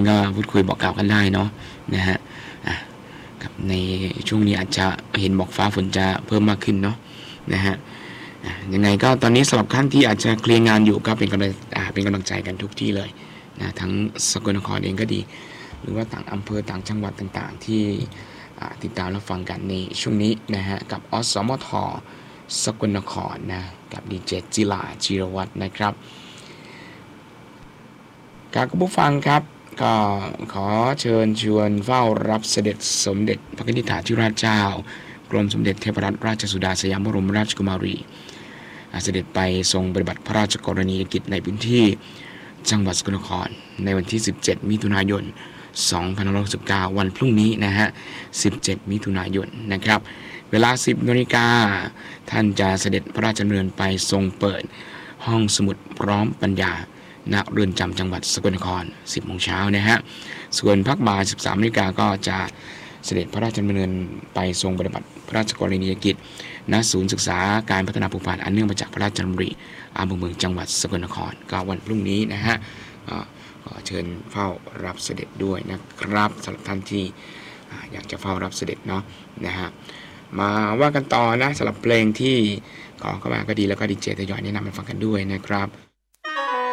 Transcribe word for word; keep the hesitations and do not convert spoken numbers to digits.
ก็พูดคุยบอกกล่าวกันได้เนาะนะฮะอ่ะครับในช่วงนี้อาจจะเห็นบอกฟ้าฝนจะเพิ่มมากขึ้นเนาะนะฮะยังไงก็ตอนนี้สำหรับท่านที่อาจจะเคลียร์งานอยู่ก็เป็นกำลังเป็นกำลังใจกันทุกที่เลยนะทั้งสกลนครเองก็ดีหรือว่าต่างอำเภอต่างจังหวัดต่างๆที่ติดตามรับฟังกันในช่วงนี้นะฮะกับอสมทสกลนครนะกับดีเจจิลาจิรวัฒน์นะครับการคุณผู้ฟังครับก็ขอเชิญชวนเฝ้ารับเสด็จสมเด็จพระนิธิถาธิราชเจ้ากรมสมเด็จเทพรัตนราชสุดาสยามบรมราชกุมารีเสด็จไปทรงปฏิบัติพระราชกรณียกิจในพื้นที่จังหวัดสกลนครในวันที่สิบเจ็ดมิถุนายนสองพันห้าร้อยหกสิบเก้าวันพรุ่งนี้นะฮะสิบเจ็ดมิถุนายนนะครับเวลา สิบนาฬิกาท่านจะเสด็จพระราชดำเนินไปทรงเปิดห้องสมุดพร้อมปัญญาณเรือนจำจังหวัดสกลนคร สิบโมงเช้านะฮะส่วนพักบ่าย สิบสามนาฬิกาก็จะเสด็จพระราชดำเนินไปทรงปฏิบัติพระราชกรณียกิจณศูนย์ศึกษาการพัฒนาภูมิภาคอันเนื่องมาจากพระราชดำริอำเภอเมืองจังหวัดสกลนครก็วันพรุ่งนี้นะฮะขอเชิญเฝ้ารับเสด็จด้วยนะครับสำหรับท่านที่อยากจะเฝ้ารับเสด็จเนาะนะฮะมาว่ากันต่อนะสำหรับเพลงที่ขอเข้ามาก็ดีแล้วก็ดีเจทยอยแนะนำให้ฟังกันด้วยนะครับ